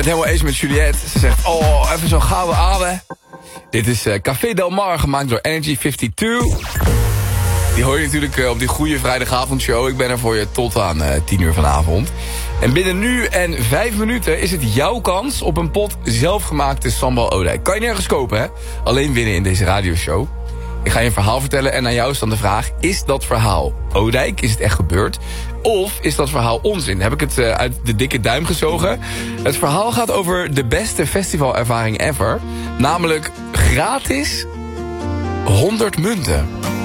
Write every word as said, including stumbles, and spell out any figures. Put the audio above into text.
het helemaal eens met Juliette. Ze zegt, oh, even zo'n gouden adem. Dit is uh, Café Del Mar, gemaakt door Energy vijfentwintig. Die hoor je natuurlijk uh, op die goede vrijdagavondshow. Ik ben er voor je tot aan uh, tien uur vanavond. En binnen nu en vijf minuten is het jouw kans op een pot zelfgemaakte sambal Oudijk. Kan je nergens kopen, hè? Alleen winnen in deze radioshow. Ik ga je een verhaal vertellen en aan jou is dan de vraag... is dat verhaal Oudijk? Is het echt gebeurd? Of is dat verhaal onzin? Heb ik het uh, uit de dikke duim gezogen? Het verhaal gaat over de beste festivalervaring ever. Namelijk gratis honderd munten.